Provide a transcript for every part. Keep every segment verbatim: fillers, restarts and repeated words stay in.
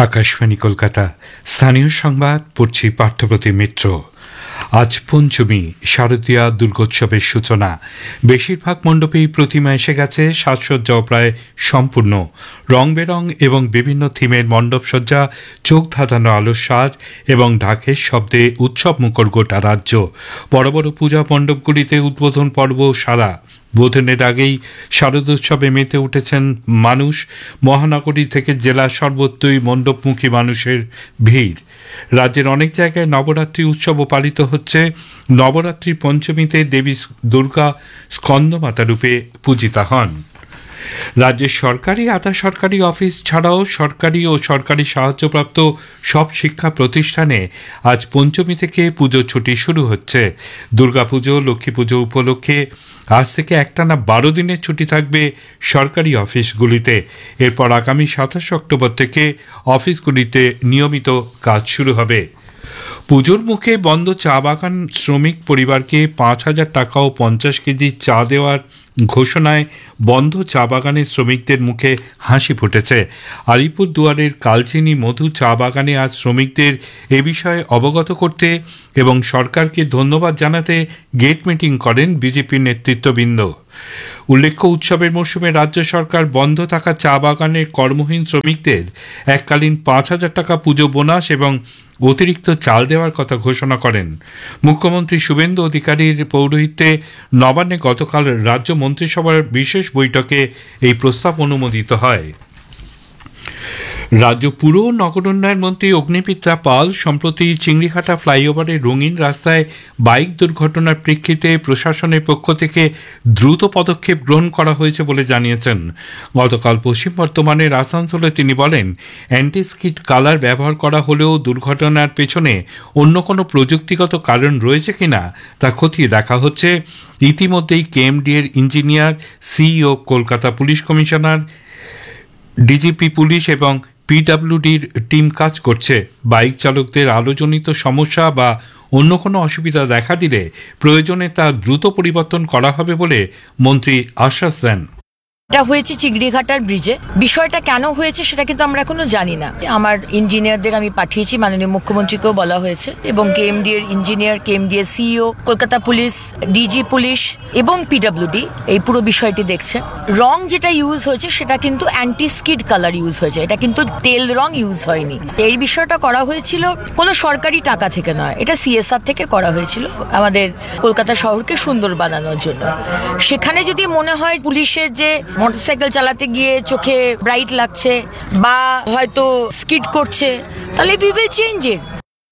আকাশবাণী কলকাতা স্থানীয় সংবাদ পড়ছি পার্থপ্রতিম মিত্র। আজ পঞ্চমী, শারদীয়া দুর্গোৎসবের সূচনা। বেশিরভাগ মণ্ডপেই প্রতিমা এসে গেছে, সাজসজ্জাও প্রায় সম্পূর্ণ। রং বেরং এবং বিভিন্ন থিমের মণ্ডপসজ্জা, চোখ ধাঁধানো আলোর সাজ এবং ঢাকের শব্দে উৎসব মুখর গোটা রাজ্য। বড় বড় পূজা মণ্ডপগুলিতে উদ্বোধন পর্ব সারা। বোধনের আগেই শারদোৎসবে মেতে উঠেছেন মানুষ। মহানগরী থেকে জেলার সর্বত্রই মণ্ডপমুখী মানুষের ভিড়। রাজ্যের অনেক জায়গায় নবরাত্রি উৎসবও পালিত হচ্ছে। নবরাত্রি পঞ্চমীতে দেবী দুর্গা স্কন্দমাতা রূপে পূজিতা হন। রাজ্যের সরকারি আধা সরকারি অফিস ছাড়াও সরকারি ও সরকারি সাহায্যপ্রাপ্ত সব শিক্ষা প্রতিষ্ঠানে আজ পঞ্চমী থেকে পুজো ছুটি শুরু হচ্ছে। দুর্গাপুজো, লক্ষ্মী পুজো উপলক্ষে আজ থেকে একটানা বারো দিনের ছুটি থাকবে সরকারি অফিসগুলিতে। এরপর আগামী সাতাশ অক্টোবর থেকে অফিসগুলিতে নিয়মিত কাজ শুরু হবে। পুজোর মুখে বন্ধ চা বাগান শ্রমিক পরিবারকে পাঁচ হাজার টাকা ও পঞ্চাশ কেজি চা দেওয়ার ঘোষণায় বন্ধ চা বাগানের শ্রমিকদের মুখে হাসি ফুটেছে। আলিপুর দুয়ারের কালচিনি মধু চা বাগানে আজ শ্রমিকদের এ বিষয়ে অবগত করতে এবং সরকারকে ধন্যবাদ জানাতে গেট মিটিং করেন বিজেপির নেতৃত্ববৃন্দ। উল্লেখ্য, উৎসবের মরশুমে রাজ্য সরকার বন্ধ থাকা চা বাগানের কর্মহীন শ্রমিকদের এককালীন পাঁচ হাজার টাকা পুজো বোনাস এবং অতিরিক্ত চাল দেওয়ার কথা ঘোষণা করেন। মুখ্যমন্ত্রী শুভেন্দু অধিকারীর পৌরোহিত্যে নবান্নে গতকাল রাজ্য মন্ত্রিসভার বিশেষ বৈঠকে এই প্রস্তাব অনুমোদিত হয়। রাজ্য পুর ও নগরোন্নয়ন মন্ত্রী অগ্নিমিত্রা পাল সম্প্রতি চিংড়িঘাটা ফ্লাইওভারের রঙিন রাস্তায় বাইক দুর্ঘটনার প্রেক্ষিতে প্রশাসনের পক্ষ থেকে দ্রুত পদক্ষেপ গ্রহণ করা হয়েছে বলে জানিয়েছেন। গতকাল পশ্চিম বর্ধমানের আসানসোলে তিনি বলেন, অ্যান্টি স্কিড কালার ব্যবহার করা হলেও দুর্ঘটনার পেছনে অন্য কোনো প্রযুক্তিগত কারণ রয়েছে কিনা তা খতিয়ে দেখা হচ্ছে। ইতিমধ্যেই কেএমডি এর engineer, CEO, Kolkata police commissioner, DGP police এবং পিডব্লিউডির টিম কাজ করছে। বাইক চালকদের আলোজনিত সমস্যা বা অন্য কোনো অসুবিধা দেখা দিলে প্রয়োজনে তা দ্রুত পরিবর্তন করা হবে বলে মন্ত্রী আশ্বাস দেন। এটা হয়েছে চিংড়িঘাটার ব্রিজে। বিষয়টা কেন হয়েছে সেটা কিন্তু আমরা এখনো জানি না। আমার ইঞ্জিনিয়ারদের আমি পাঠিয়েছি, মাননীয় মুখ্যমন্ত্রীকেও বলা হয়েছে, এবং কেএমডি এর ইঞ্জিনিয়ার, কেএমডি এর CEO, Kolkata police, DG police এবং পিডব্লিউডি এই পুরো বিষয়টি দেখছে। রং যেটা ইউজ হয়েছে সেটা কিন্তু অ্যান্টি স্কিড কালার ইউজ হয়েছে, এটা কিন্তু তেল রং ইউজ হয়নি। এই বিষয়টা করা হয়েছিল কোনো সরকারি টাকা থেকে নয়, এটা সিএসআর থেকে করা হয়েছিল আমাদের কলকাতা শহরকে সুন্দর বানানোর জন্য। সেখানে যদি মনে হয় পুলিশের যে মোটরসাইকেল চালাতে গিয়ে চোখে ব্রাইট লাগছে বা হয়তো স্কিড করছে, তাহলে we will change it.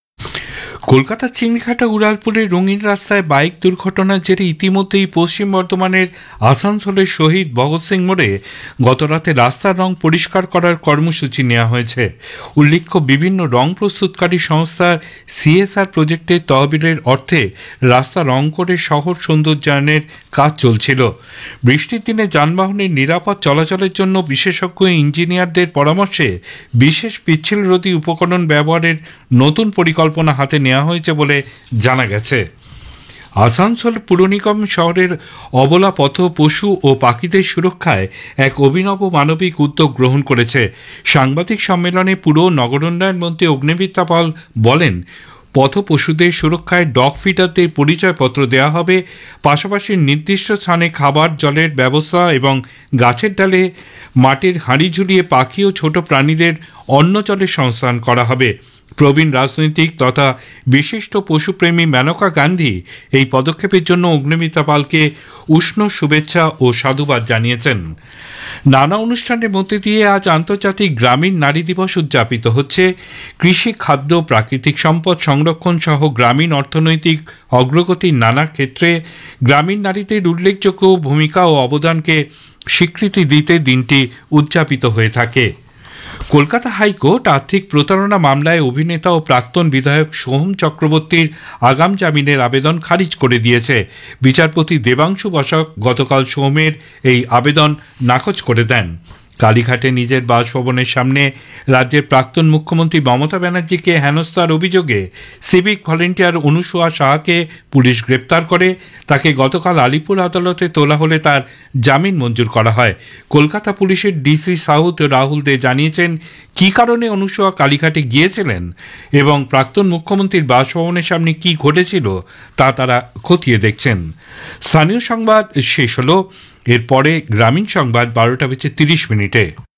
Kolkata Chingrighata উড়ালপুরের রঙিন রাস্তায় বাইক দুর্ঘটনার জেরে ইতিমধ্যেই পশ্চিম বর্ধমানের আসানসোলের শহীদ ভগৎ সিং মোড়ে গতরাতে রাস্তার রং পরিষ্কার করার কর্মসূচি নেওয়া হয়েছে। উল্লেখ্য, বিভিন্ন রং প্রস্তুতকারী সংস্থার সিএসআর প্রজেক্টের তহবিলের অর্থে রাস্তা রং করে শহর সৌন্দর্যায়নের কাজ চলছিল। বৃষ্টির দিনে যানবাহনের নিরাপদ চলাচলের জন্য বিশেষজ্ঞ ইঞ্জিনিয়ারদের পরামর্শে বিশেষ পিচ্ছিলরোধী উপকরণ ব্যবহারের নতুন পরিকল্পনা হাতে নেওয়া হয়েছে বলে জানা গেছে। আসানসোল পুর নিগম শহরের অবলা পথ, পশু ও পাখিদের সুরক্ষায় এক অভিনব মানবিক উদ্যোগ গ্রহণ করেছে। সাংবাদিক সম্মেলনে পুর নগরোন্নয়ন মন্ত্রী অগ্নিমিত্রা পাল বলেন, পথ পশুদের সুরক্ষায় ডগ ফিটারদের পরিচয়পত্র দেওয়া হবে, পাশাপাশি নির্দিষ্ট স্থানে খাবার, জলের ব্যবস্থা এবং গাছের ডালে মাটির হাঁড়ি ঝুলিয়ে পাখি ও ছোট প্রাণীদের অন্ন জলের সংস্থান করা হবে। প্রবীণ রাজনৈতিক তথা বিশিষ্ট পশুপ্রেমী মেনকা গান্ধী এই পদক্ষেপের জন্য অগ্নিমিত্রা পালকে উষ্ণ শুভেচ্ছা ও সাধুবাদ জানিয়েছেন। নানা অনুষ্ঠানের মধ্যে দিয়ে আজ আন্তর্জাতিক গ্রামীণ নারী দিবস উদযাপিত হচ্ছে। কৃষি, খাদ্য, প্রাকৃতিক সম্পদ সংরক্ষণ সহ গ্রামীণ অর্থনৈতিক অগ্রগতির নানা ক্ষেত্রে গ্রামীণ নারীদের উল্লেখযোগ্য ভূমিকা ও অবদানকে স্বীকৃতি দিতে দিনটি উদযাপিত হয়ে থাকে। কলকাতা হাইকোর্ট আর্থিক প্রতারণা মামলায় অভিনেতা ও প্রাক্তন বিধায়ক সোহম চক্রবর্তীর আগাম জামিনের আবেদন খারিজ করে দিয়েছে। বিচারপতি দেবাংশু বসাক গতকাল সোহমের এই আবেদন নাকচ করে দেন। কালীঘাটে নিজের বাসভবনের সামনে রাজ্যের প্রাক্তন মুখ্যমন্ত্রী মমতা ব্যানার্জিকে হেনস্থার অভিযোগে সিভিক ভলেন্টিয়ার অনুসুয়া সাহাকে পুলিশ গ্রেপ্তার করে। তাকে গতকাল আলিপুর আদালতে তোলা হলে তার জামিন মঞ্জুর করা হয়। কলকাতা পুলিশের ডিসি সাউথ রাহুল দে জানিয়েছেন কী কারণে অনুসুয়া কালীঘাটে গিয়েছিলেন এবং প্রাক্তন মুখ্যমন্ত্রীর বাসভবনের সামনে কি ঘটেছিল তা তারা খতিয়ে দেখছেন। স্থানীয় সংবাদ শেষ হল। এরপরে গ্রামীণ সংবাদ বারোটা বেজে তিরিশ মিনিটে।